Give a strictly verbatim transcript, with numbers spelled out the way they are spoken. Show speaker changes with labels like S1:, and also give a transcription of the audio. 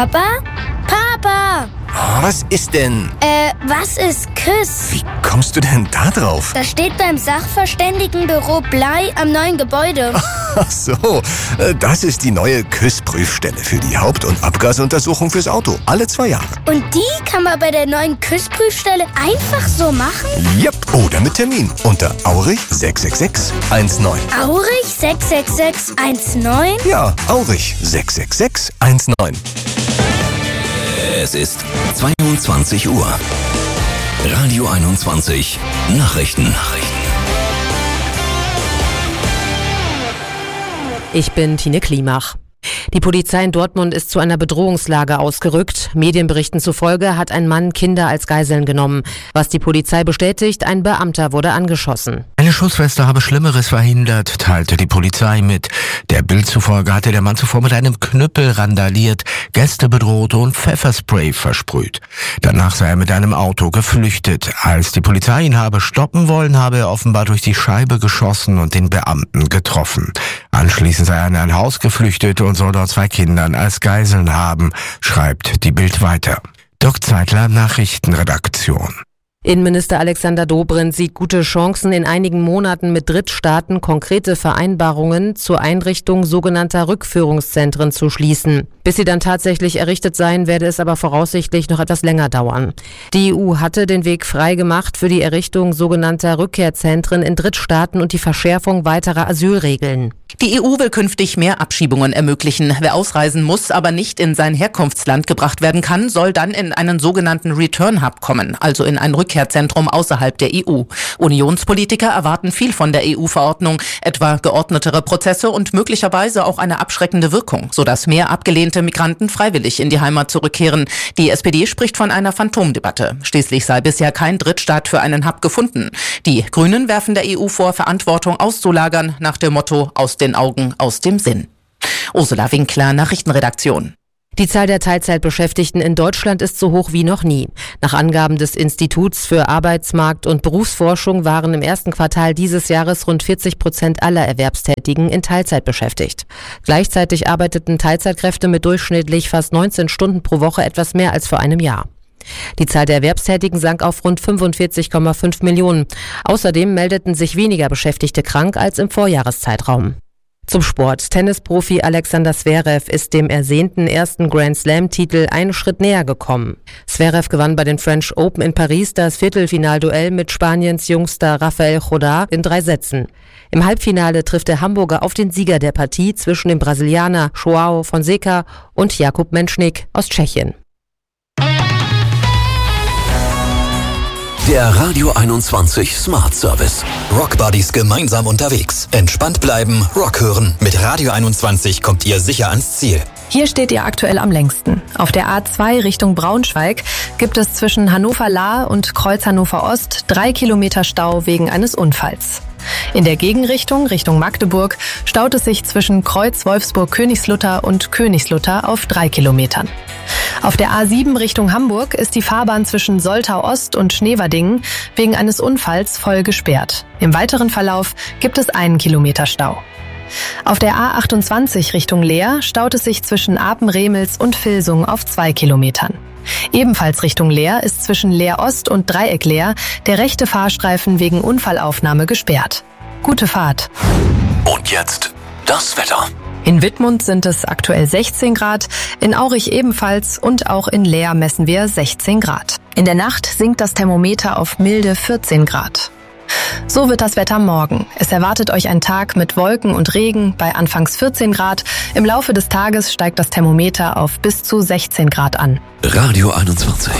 S1: Papa? Papa!
S2: Oh, was ist denn?
S1: Äh, was ist Küss?
S2: Wie kommst du denn da drauf?
S1: Das steht beim Sachverständigenbüro Blei am neuen Gebäude.
S2: Ach so, das ist die neue Küss-Prüfstelle für die Haupt- und Abgasuntersuchung fürs Auto. Alle zwei Jahre.
S1: Und die kann man bei der neuen Küss-Prüfstelle einfach so machen?
S2: Yep, oder mit Termin unter Aurich sechs sechs sechs eins neun.
S1: Aurich sechs sechs sechs eins neun?
S2: Ja, Aurich sechs sechs sechs eins neun.
S3: Es ist zweiundzwanzig Uhr. Radio einundzwanzig Nachrichten. Nachrichten.
S4: Ich bin Tine Klimach. Die Polizei in Dortmund ist zu einer Bedrohungslage ausgerückt. Medienberichten zufolge hat ein Mann Kinder als Geiseln genommen. Was die Polizei bestätigt, ein Beamter wurde angeschossen.
S5: Eine Schussweste habe Schlimmeres verhindert, teilte die Polizei mit. Der Bild zufolge hatte der Mann zuvor mit einem Knüppel randaliert, Gäste bedroht und Pfefferspray versprüht. Danach sei er mit einem Auto geflüchtet. Als die Polizei ihn habe stoppen wollen, habe er offenbar durch die Scheibe geschossen und den Beamten getroffen. Anschließend sei er in ein Haus geflüchtet und soll dort zwei Kindern als Geiseln haben, schreibt die Bild weiter. Dirk Zeitler, Nachrichtenredaktion.
S4: Innenminister Alexander Dobrindt sieht gute Chancen, in einigen Monaten mit Drittstaaten konkrete Vereinbarungen zur Einrichtung sogenannter Rückführungszentren zu schließen. Bis sie dann tatsächlich errichtet seien, werde es aber voraussichtlich noch etwas länger dauern. Die E U hatte den Weg frei gemacht für die Errichtung sogenannter Rückkehrzentren in Drittstaaten und die Verschärfung weiterer Asylregeln.
S6: Die E U will künftig mehr Abschiebungen ermöglichen. Wer ausreisen muss, aber nicht in sein Herkunftsland gebracht werden kann, soll dann in einen sogenannten Return Hub kommen, also in ein Rückkehrzentrum außerhalb der E U. Unionspolitiker erwarten viel von der E U-Verordnung, etwa geordnetere Prozesse und möglicherweise auch eine abschreckende Wirkung, sodass mehr abgelehnte Migranten freiwillig in die Heimat zurückkehren. Die S P D spricht von einer Phantomdebatte. Schließlich sei bisher kein Drittstaat für einen Hub gefunden. Die Grünen werfen der E U vor, Verantwortung auszulagern, nach dem Motto aus den Augen, aus dem Sinn. Ursula Winkler, Nachrichtenredaktion.
S4: Die Zahl der Teilzeitbeschäftigten in Deutschland ist so hoch wie noch nie. Nach Angaben des Instituts für Arbeitsmarkt- und Berufsforschung waren im ersten Quartal dieses Jahres rund vierzig Prozent aller Erwerbstätigen in Teilzeit beschäftigt. Gleichzeitig arbeiteten Teilzeitkräfte mit durchschnittlich fast neunzehn Stunden pro Woche etwas mehr als vor einem Jahr. Die Zahl der Erwerbstätigen sank auf rund fünfundvierzig Komma fünf Millionen. Außerdem meldeten sich weniger Beschäftigte krank als im Vorjahreszeitraum. Zum Sport. Tennisprofi Alexander Zverev ist dem ersehnten ersten Grand-Slam-Titel einen Schritt näher gekommen. Zverev gewann bei den French Open in Paris das Viertelfinalduell mit Spaniens jüngster Rafael Nadal in drei Sätzen. Im Halbfinale trifft der Hamburger auf den Sieger der Partie zwischen dem Brasilianer João Fonseca und Jakub Menschnik aus Tschechien.
S3: Der Radio einundzwanzig Smart Service. Rock Buddies gemeinsam unterwegs. Entspannt bleiben, Rock hören. Mit Radio einundzwanzig kommt ihr sicher ans Ziel.
S7: Hier steht ihr aktuell am längsten. Auf der A zwei Richtung Braunschweig gibt es zwischen Hannover-Lahr und Kreuz Hannover-Ost drei Kilometer Stau wegen eines Unfalls. In der Gegenrichtung, Richtung Magdeburg, staut es sich zwischen Kreuz Wolfsburg-Königslutter und Königslutter auf drei Kilometern. Auf der A sieben Richtung Hamburg ist die Fahrbahn zwischen Soltau Ost und Schneverdingen wegen eines Unfalls voll gesperrt. Im weiteren Verlauf gibt es einen Kilometer Stau. Auf der A achtundzwanzig Richtung Leer staut es sich zwischen Apen-Remels und Vilsung auf zwei Kilometern. Ebenfalls Richtung Leer ist zwischen Leer Ost und Dreieck Leer der rechte Fahrstreifen wegen Unfallaufnahme gesperrt. Gute Fahrt.
S3: Und jetzt das Wetter.
S7: In Wittmund sind es aktuell sechzehn Grad, in Aurich ebenfalls und auch in Leer messen wir sechzehn Grad. In der Nacht sinkt das Thermometer auf milde vierzehn Grad. So wird das Wetter morgen. Es erwartet euch ein Tag mit Wolken und Regen bei anfangs vierzehn Grad. Im Laufe des Tages steigt das Thermometer auf bis zu sechzehn Grad an.
S3: Radio einundzwanzig.